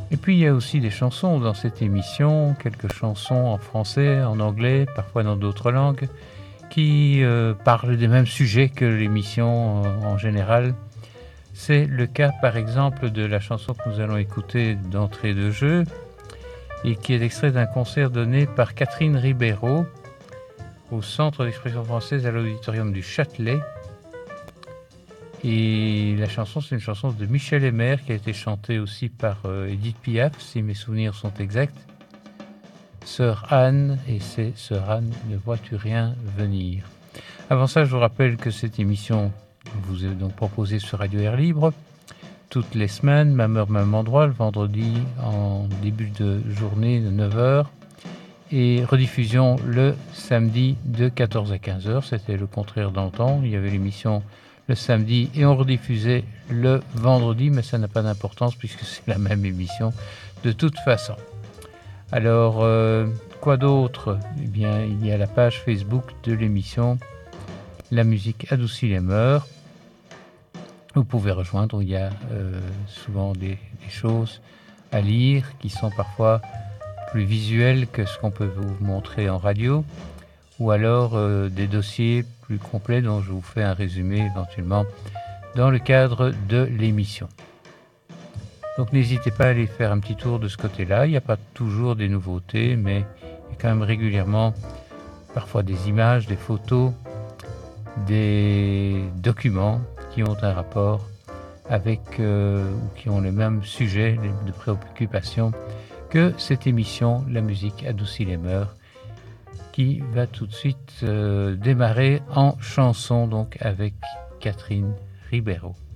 Et puis il y a aussi des chansons dans cette émission, quelques chansons en français, en anglais, parfois dans d'autres langues, qui parlent des mêmes sujets que l'émission en général. C'est le cas par exemple de la chanson que nous allons écouter d'entrée de jeu et qui est extrait d'un concert donné par Catherine Ribeiro au Centre d'expression française à l'Auditorium du Châtelet. Et la chanson, c'est une chanson de Michel Emer qui a été chantée aussi par Edith Piaf, si mes souvenirs sont exacts. Sœur Anne, et c'est Sœur Anne, ne vois-tu rien venir. Avant ça, je vous rappelle que cette émission vous est donc proposée sur Radio Air Libre toutes les semaines, même heure, même endroit, le vendredi en début de journée de 9h et rediffusion le samedi de 14 à 15h. C'était le contraire dans le temps, il y avait l'émission le samedi et on rediffusait le vendredi, mais ça n'a pas d'importance puisque c'est la même émission de toute façon. Alors, quoi d'autre? Eh bien, il y a la page Facebook de l'émission La musique adoucit les mœurs. Vous pouvez rejoindre, il y a souvent des choses à lire qui sont parfois plus visuelles que ce qu'on peut vous montrer en radio, ou alors des dossiers plus complets dont je vous fais un résumé éventuellement dans le cadre de l'émission. Donc n'hésitez pas à aller faire un petit tour de ce côté-là. Il n'y a pas toujours des nouveautés, mais il y a quand même régulièrement parfois des images, des photos, des documents qui ont un rapport avec ou qui ont le même sujet de préoccupation que cette émission La musique adoucit les mœurs, qui va tout de suite démarrer en chanson donc avec Catherine Ribeiro.